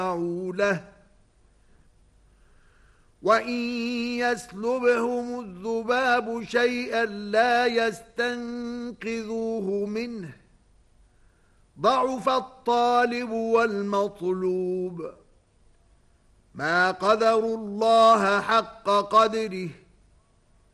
له وَإِن يَسْلُبْهُمُ الذُّبَابُ شَيْئًا لَّا يَسْتَنقِذُوهُ مِنْهُ ضَعُفَ الطَّالِبُ وَالْمَطْلُوبُ ما قدروا الله حق قدره